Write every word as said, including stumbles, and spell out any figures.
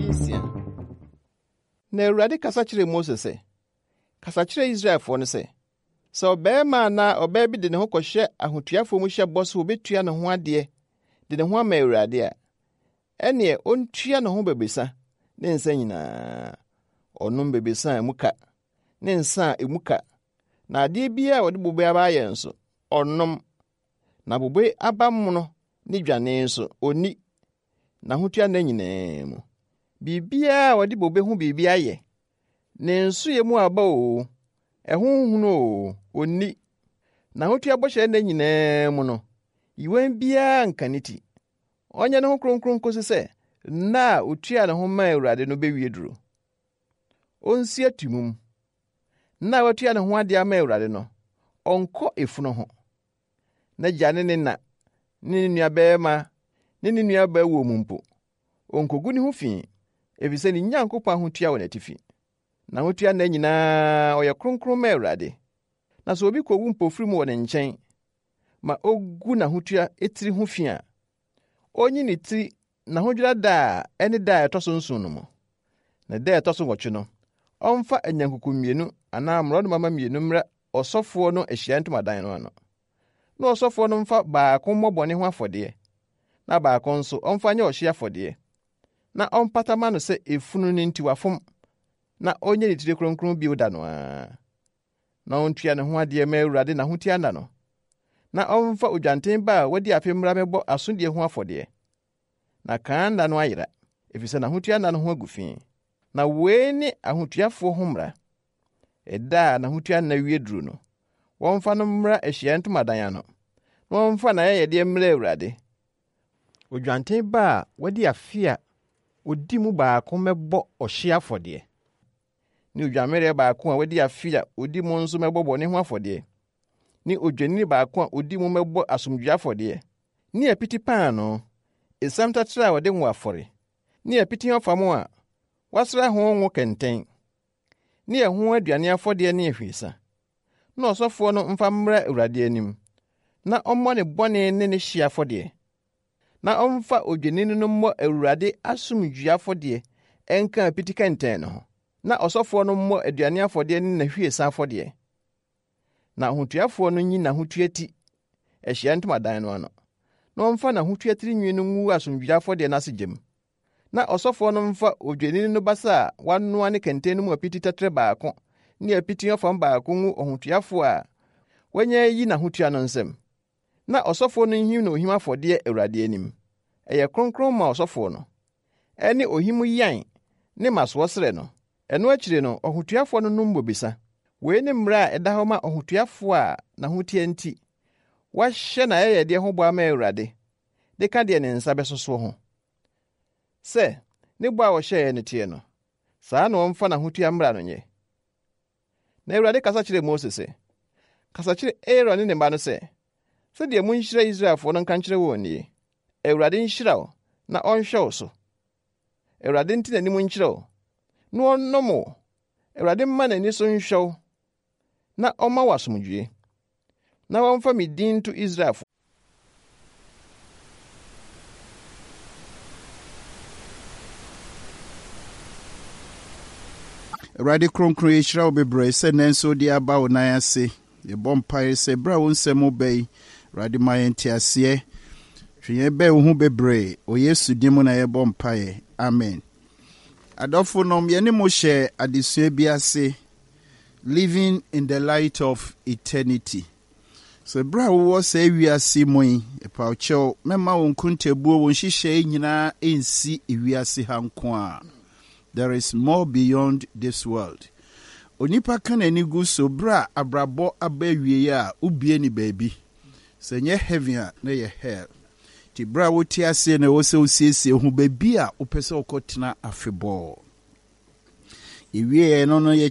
nsia. Na Awurade kasa kyerɛ Mose sɛ, kasa kyerɛ Israelfoɔ no sɛ, sɛ ɔbarima na ɔbaa bi de ne ho kɔhyɛ ahotuafo mu hyɛ bɔ so obetua ne ho adeɛ de ne ho ama Awurade a, ɛneɛ ontua ne ho bebesa ne nsa nyinaa. Ɔnom bebesa a emu ka ne nsa a emu ka. Na adeɛ biara a wɔde bobe aba ayɛ nso, ɔnom. Na bobe aba mono ne dwane nso, onni. Na hotua na nyinaa mu. Biribiara a wɔde bobe ho biribi ayɛ, ne nso yɛ mu aba o, ɛho hunu o, onni. Na hotua bɔhyɛ na nyinaa mu no, yiwan biara nka ne ti. Ɔnyɛ ne ho kronkron kosi sɛ, na a otua ne ho ma Awurade no bewie duro. Onsi atumum. Na watua ne ho ade ama Awurade no, ɔnkɔ efunu ho. Na gya ne ne na, ne ne nua bɛrima, ne ne nua baa wɔ mu mpo. Onkogu ne ho fi, efisɛ ne Nyankopɔn ahotua wɔ n'atifi. Na hotua na nyinaa ɔyɛ kronkron ma Awurade. Na sɛ obi kowu mpofiri mu wɔ ne nkyɛn, ma ogu na hotua etiri ho fi a, onyi ne tiri na hodwira da a ɛne da a ɛtɔ so nson no mu. Na da a ɛtɔ so nwɔtwe no, ɔmfa anyankuku mmienu anaa mmorɔnomama mmienu mmra ɔsɔfoɔ no Ahyiae Ntomadan no ano. Na ɔsɔfoɔ no mfa baako mmɔ bɔne ho afɔdeɛ, na baako nso ɔmfa nyɛ ɔhye afɔdeɛ. Na ɔmpata ma no sɛ efunu ne nti wafom, na ɔnyɛ ne tiri kronkron bio da no a. Na ɔntua ne ho adeɛ ma Awurade na hotua nda no. Na ɔmfa odwanten ba a wadi afe mmra mɛbɔ asodie ho afɔdeɛ. Na kan nda no ayera, efisɛ na hotua nda no ho agu fi. Na wei ne ahotuafoɔ ho mmara. Ɛda a na hotua nda wie duru no, wɔmfa no mmra Ahyiae Ntomadan ano. Na wɔmfa na yɛyɛdeɛ mmra Awurade. Odwanten ba a wadi afe a odi mu baako mɛbɔ ɔhye afɔdeɛ. Ne odwammerɛ baako a wadi afe a odi mu nso mɛbɔ bɔne ho afɔdeɛ. Ne odwennini baako a odi mu mɛbɔ asomdwoe afɔdeɛ. Ne apiti paano, esam tatere a wɔde ngo afɔre. Ne apiti ɔfam a wasra ho ngo kɛntɛn. Ne ɛho aduane afɔdeɛ ne ehwesa. Na ɔsɔfoɔ no mfa mmra Awurade anim. Na ɔmmɔ ne bɔne ne ne hye afɔdeɛ. Na ɔmfa odwennini no mmɔ Awurade asomdwoe afɔdeɛ ɛnka apiti kɛntɛn no ho. Na ɔsɔfoɔ no mmɔ aduane afɔdeɛ ne n'ahwiesa afɔdeɛ. Na ahotuafoɔ no nyi n'ahotua ti Ahyiae Ntomadan no ano. Na ɔmfa n'ahotua tiri nwi no ngu asomdwoe afɔdeɛ n'ase gyem. Na ɔsɔfoɔ no mfa odwennini no basa a wanoa ne kɛntɛn no mu apiti tatere baako ne apiti ɔfam baako ngu ɔhotuafoɔ a wanya yi n'ahotua no nsam. Na ɔsɔfoɔ no nhim na ohim afɔdeɛ Awurade anim. Ɛyɛ kronkron ma ɔsɔfoɔ no. Ɛne ohim yan ne masoɔ srɛ no. Ɛno akyire no, ɔhotuafoɔ no nom bobesa. Wei ne mmara a ɛda hɔ ma ɔhotuafoɔ a n'ahotia nti wahyɛ na yɛyɛdeɛ ho bɔ ama Awurade, de ka deɛ ne nsa bɛsoso ho. Sɛ ne bɔ a wɔhyɛɛ no tie no, saa na wɔmfa n'ahotua mmara no nyɛ. Na Awurade kasa kyerɛ Mose sɛ, kasa kyerɛ Aaron ne ne mma no sɛ, sɛdeɛ monhyira Israelfoɔ no nka nkyerɛ wɔn nie. Awurade nhyira wo na ɔnhwɛ wo so. Awurade nti n'anim nkyerɛ wo, na ɔnnom wo. Awurade mma n'ani so nhwɛ wo, na ɔmma wo asomdwoe. Na wɔmfa me din to Israelfoɔ. Awurade kronkron yɛhyira wo bebree sɛ nanso de aba wo nan ase. Yɛbɔ mpaeɛ sɛ bra wo nsɛm bɛyi, Awurade ma yɛnte aseɛ. Hwɛ yɛn bɛɛ wo ho bebree, o Yesu din mu na yɛbɔ mpaeɛ. Amen. Adɔfo nom yɛne mo hyɛ adesua bi ase, living in the light of eternity. So bra wo wɔ sɛ wiase mo yi, ɛpa kyɛw mɛma wo nkontabuo wo nhyehyɛ nyinaa ɛnsi wiase ha nko a. There is more beyond this world. Onipa kan ani gu so bra abrabɔ aba wie a ubie ni baabi. Sɛ nyɛ heaven a na yɛ hell. Ti bra wo ti ase na wo sɛ osiesie ho baabi a wopɛ sɛ wokɔtena afebɔɔ. Ewie no no yɛ